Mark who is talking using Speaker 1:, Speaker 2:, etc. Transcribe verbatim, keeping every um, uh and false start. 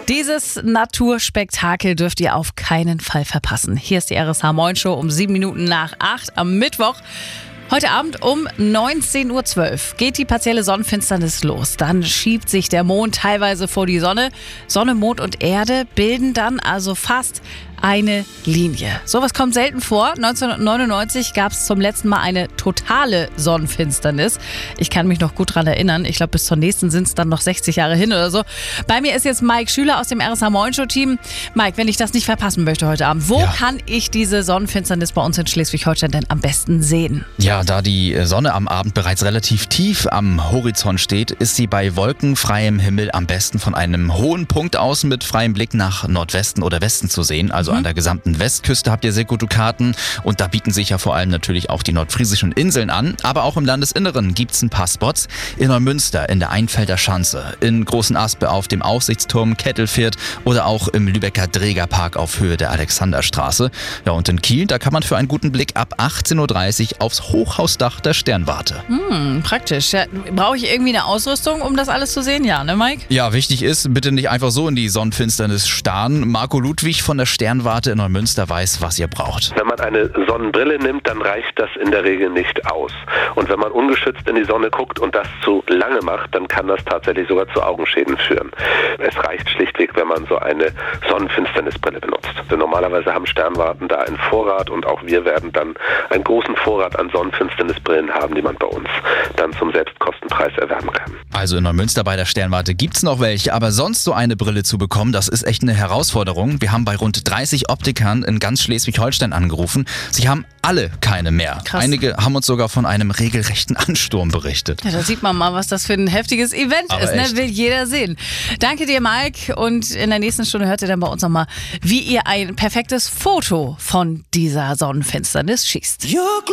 Speaker 1: Dieses Naturspektakel dürft ihr auf keinen Fall verpassen. Hier ist die R S H Moin Show um sieben Minuten nach acht am Mittwoch. Heute Abend um neunzehn Uhr zwölf geht die partielle Sonnenfinsternis los. Dann schiebt sich der Mond teilweise vor die Sonne. Sonne, Mond und Erde bilden dann also fast eine Linie. Sowas kommt selten vor. neunzehnhundertneunundneunzig gab es zum letzten Mal eine totale Sonnenfinsternis. Ich kann mich noch gut dran erinnern. Ich glaube, bis zur nächsten sind es dann noch sechzig Jahre hin oder so. Bei mir ist jetzt Mike Schüler aus dem R S H Moin Show Team. Mike, wenn ich das nicht verpassen möchte heute Abend, wo ja. kann ich diese Sonnenfinsternis bei uns in Schleswig-Holstein denn am besten sehen?
Speaker 2: Ja, da die Sonne am Abend bereits relativ tief am Horizont steht, ist sie bei wolkenfreiem Himmel am besten von einem hohen Punkt aus mit freiem Blick nach Nordwesten oder Westen zu sehen. Also an der gesamten Westküste habt ihr sehr gute Karten und da bieten sich ja vor allem natürlich auch die nordfriesischen Inseln an. Aber auch im Landesinneren gibt es ein paar Spots. In Neumünster, in der Einfelder Schanze, in Großen Aspe auf dem Aussichtsturm Kettelfirth oder auch im Lübecker Drägerpark auf Höhe der Alexanderstraße. Ja, und in Kiel, da kann man für einen guten Blick ab achtzehn Uhr dreißig aufs Hochhausdach der Sternwarte.
Speaker 1: Hm, praktisch. Ja, brauche ich irgendwie eine Ausrüstung, um das alles zu sehen? Ja, ne Mike?
Speaker 2: Ja, wichtig ist, bitte nicht einfach so in die Sonnenfinsternis starren. Marco Ludwig von der Sternwarte in Neumünster weiß, was ihr braucht.
Speaker 3: Wenn man eine Sonnenbrille nimmt, dann reicht das in der Regel nicht aus. Und wenn man ungeschützt in die Sonne guckt und das zu lange macht, dann kann das tatsächlich sogar zu Augenschäden führen. Es reicht schlichtweg, wenn man so eine Sonnenfinsternisbrille benutzt. Denn normalerweise haben Sternwarten da einen Vorrat und auch wir werden dann einen großen Vorrat an Sonnenfinsternisbrillen haben, die man bei uns dann zum Selbstkostenpreis erwerben kann.
Speaker 2: Also in Neumünster bei der Sternwarte gibt es noch welche, aber sonst so eine Brille zu bekommen, das ist echt eine Herausforderung. Wir haben bei rund dreißig Optikern in ganz Schleswig-Holstein angerufen. Sie haben alle keine mehr.
Speaker 1: Krass.
Speaker 2: Einige haben uns sogar von einem regelrechten Ansturm berichtet.
Speaker 1: Ja, da sieht man mal, was das für ein heftiges Event
Speaker 2: Aber
Speaker 1: ist. Ne?
Speaker 2: echt.
Speaker 1: Will jeder sehen. Danke dir, Mike. Und in der nächsten Stunde hört ihr dann bei uns nochmal, wie ihr ein perfektes Foto von dieser Sonnenfinsternis schießt.